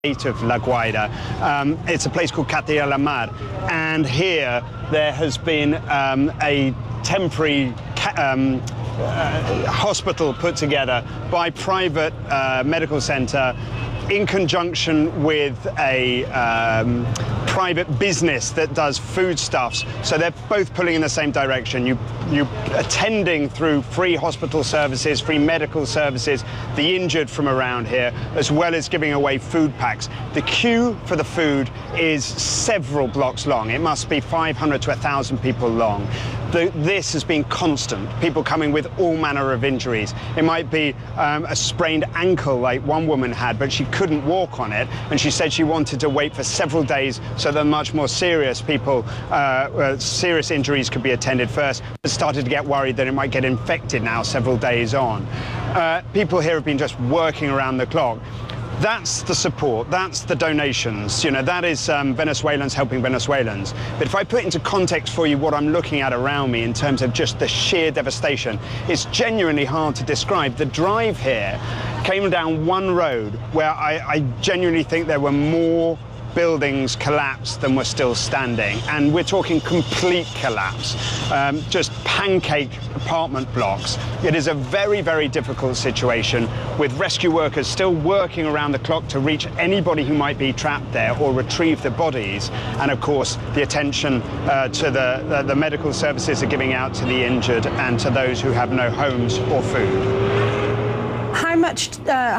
of La Guaira. It's a place called Catilla la Mar, and here there has been a temporary hospital put together by private medical centre in conjunction with a private business that does foodstuffs. So they're both pulling in the same direction. You attending through free hospital services, free medical services, the injured from around here, as well as giving away food packs. The queue for the food is several blocks long. It must be 500 to 1,000 people long. This has been constant, people coming with all manner of injuries. It might be a sprained ankle like one woman had, but she couldn't walk on it, and she said she wanted to wait for several days so that much more serious people, serious injuries could be attended first. Started to get worried that it might get infected now several days on. People here have been just working around the clock. That's the support, that's the donations, that is Venezuelans helping Venezuelans. But if I put into context for you what I'm looking at around me in terms of just the sheer devastation, it's genuinely hard to describe. The drive here came down one road where I genuinely think there were more buildings collapsed than were still standing, and we're talking complete collapse, just pancake apartment blocks. It is a very, very difficult situation, with rescue workers still working around the clock to reach anybody who might be trapped there or retrieve the bodies, and of course the attention to the medical services are giving out to the injured and to those who have no homes or food.